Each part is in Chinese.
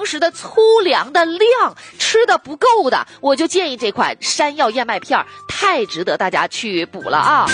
时的粗粮的量吃的不够的，我就建议这款山药燕麦片太值得大家去补了啊。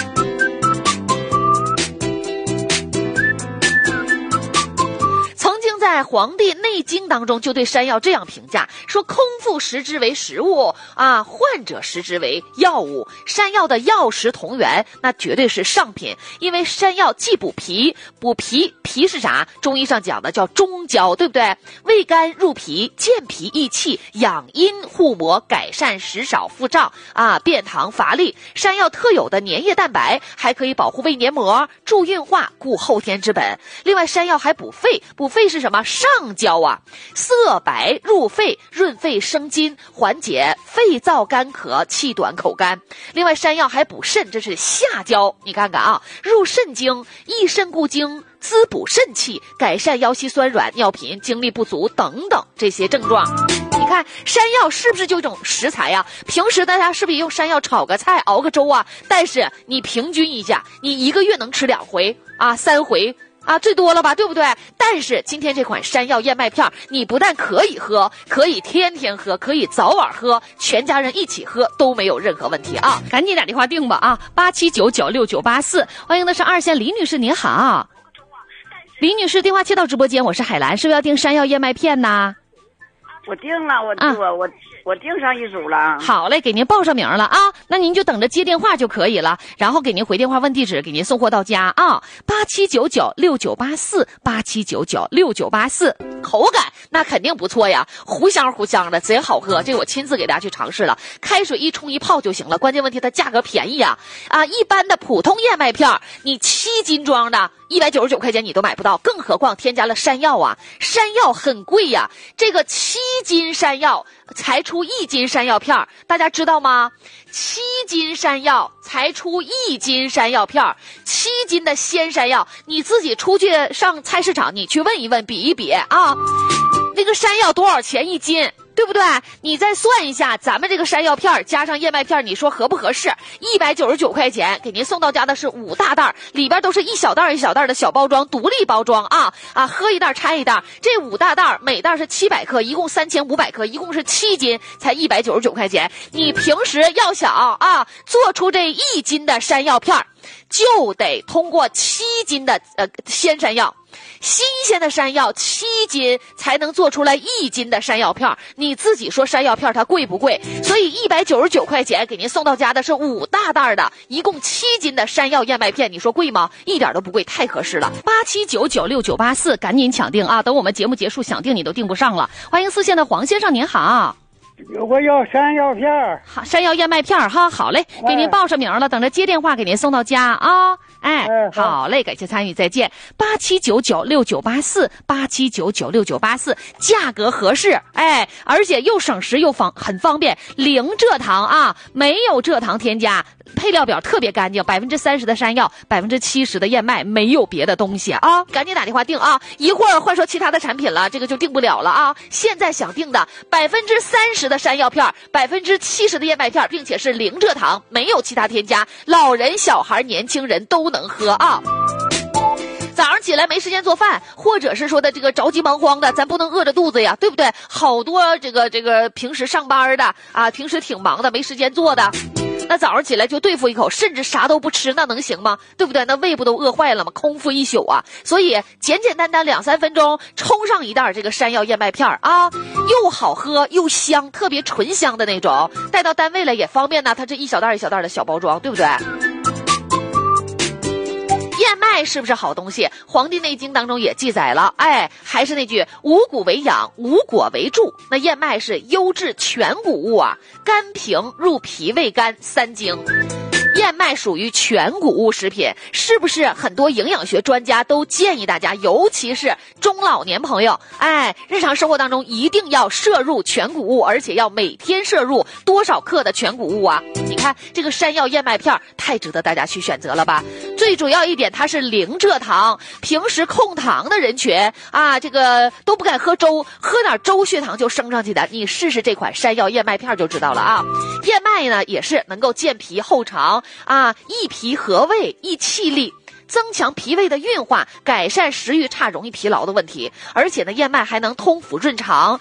在《黄帝内经》当中就对山药这样评价，说空腹食之为食物啊，患者食之为药物。山药的药食同源，那绝对是上品。因为山药既补脾，脾是啥？中医上讲的叫中焦，对不对？味甘入脾，健脾益气，养阴护膜，改善食少腹胀啊，便溏乏力。山药特有的粘液蛋白还可以保护胃黏膜，助运化，固后天之本。另外，山药还补肺，补肺是什么？上焦啊，色白入肺，润肺生津，缓解肺燥干咳、气短口干。另外，山药还补肾，这是下焦。你看看啊，入肾经，益肾固精，滋补肾气，改善腰膝酸软、尿频、精力不足等等这些症状。你看山药是不是就一种食材呀？平时大家是不是用山药炒个菜、熬个粥啊？但是你平均一下，你一个月能吃2回啊、3回。啊，最多了吧，对不对？但是今天这款山药燕麦片，你不但可以喝，可以天天喝，可以早晚喝，全家人一起喝都没有任何问题啊！赶紧打电话订吧啊，87996984，欢迎的是2线李女士，您好。李女士，电话接到直播间，我是海兰，是不是要订山药燕麦片呢？ 我订了，我订上一组了。 好嘞，给您报上名了啊，那您就等着接电话就可以了，然后给您回电话问地址，给您送货到家啊。87996984，87996984，口感那肯定不错呀，糊香糊香的，贼好喝。这我亲自给大家去尝试了，开水一冲一泡就行了。关键问题它价格便宜啊，一般的普通燕麦片你7斤装的199块钱你都买不到，更何况添加了山药啊，山药很贵呀。这个7斤山药才出1斤山药片，大家知道吗？7斤山药才出1斤山药片，7斤的鲜山药，你自己出去上菜市场，你去问一问，比一比啊，那个山药多少钱1斤？对不对？你再算一下，咱们这个山药片加上燕麦片，你说合不合适？199块钱给您送到家的是5大袋，里边都是一小袋一小袋的小包装，独立包装啊，喝一袋拆一袋。这5大袋每袋是700克，一共3500克，一共是7斤，才199块钱。你平时要想做出这1斤的山药片，就得通过7斤的鲜山药。新鲜的山药7斤才能做出来1斤的山药片，你自己说山药片它贵不贵？所以199块钱给您送到家的是5大袋的，一共7斤的山药燕麦片，你说贵吗？一点都不贵，太合适了。87996984，赶紧抢订啊！等我们节目结束，想订你都订不上了。欢迎4线的黄先生，您好。 我要山药片好，山药燕麦片哈，好嘞，给您报上名了，等着接电话给您送到家啊。好嘞，感谢参与，再见。87996984，87996984，价格合适，而且又省时又很方便，零蔗糖啊，没有蔗糖添加，配料表特别干净，30%的山药，70%的燕麦，没有别的东西啊，赶紧打电话订啊，一会儿换说其他的产品了，这个就订不了了啊。现在想订的30%的山药片，70%的燕麦片，并且是零蔗糖，没有其他添加，老人、小孩、年轻人都能喝啊。早上起来没时间做饭，或者是说的这个着急忙慌的，咱不能饿着肚子呀，对不对？好多这个平时上班的平时挺忙的，没时间做的，那早上起来就对付一口，甚至啥都不吃，那能行吗？对不对？那胃不都饿坏了吗？空腹一宿啊！所以简简单单2-3分钟冲上一袋这个山药燕麦片啊，又好喝又香，特别醇香的那种，带到单位了也方便呢。它这一小袋一小袋的小包装，对不对？燕麦是不是好东西？《黄帝内经》当中也记载了，还是那句五谷为养，五果为助。那燕麦是优质全谷物啊，甘平入脾胃肝3经。燕麦属于全谷物食品，是不是很多营养学专家都建议大家，尤其是中老年朋友，日常生活当中一定要摄入全谷物，而且要每天摄入多少克的全谷物啊？你看这个山药燕麦片太值得大家去选择了吧？最主要一点，它是零蔗糖，平时控糖的人群这个都不敢喝粥，喝点粥血糖就升上去的，你试试这款山药燕麦片就知道了啊。燕麦呢也是能够健脾厚肠益脾和胃，益气力，增强脾胃的运化，改善食欲差、容易疲劳的问题。而且呢，燕麦还能通腑润肠